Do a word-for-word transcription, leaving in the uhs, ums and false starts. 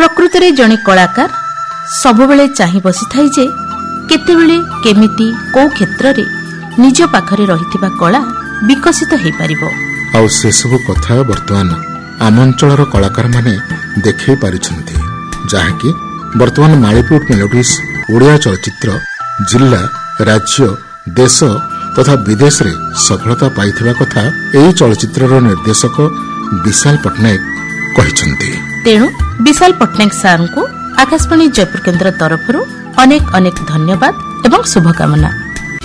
ପ୍ରକୃତରେ ଜଣେ କଳାକାର ସବୁବେଳେ ଚାହିଁ ବସିଥାଏ ଯେ କେତେବେଳେ କେମିତି କୋଉ କ୍ଷେତ୍ରରେ ନିଜ ପାଖରେ ରହିଥିବା କଳା ବିକଶିତ ହୋଇପାରିବ। ଆଉ ସେସବୁ କଥା ବର୍ତ୍ତମାନ ଆମ ଅଞ୍ଚଳର କଳାକାରମାନେ ଦେଖାଇ ପାରିଛନ୍ତି, ଯାହାକି ବର୍ତ୍ତମାନ ମାଳିପୁର ମେଲୋଡିସ୍ ଓଡ଼ିଆ ଚଳଚ୍ଚିତ୍ର ଜିଲ୍ଲା, ରାଜ୍ୟ, ଦେଶ ତଥା ବିଦେଶରେ ସଫଳତା ପାଇଥିବା କଥା ଏହି ଚଳଚ୍ଚିତ୍ରର ନିର୍ଦ୍ଦେଶକ ବିଶାଲ ପଟ୍ଟନାୟକ କହିଛନ୍ତି। ତେଣୁ ବିଶାଲ ପଟ୍ଟନାୟକ ସାର୍ଙ୍କୁ ଆକାଶବାଣୀ ଜୟପୁର କେନ୍ଦ୍ର ତରଫରୁ ଅନେକ ଅନେକ ଧନ୍ୟବାଦ ଏବଂ ଶୁଭକାମନା।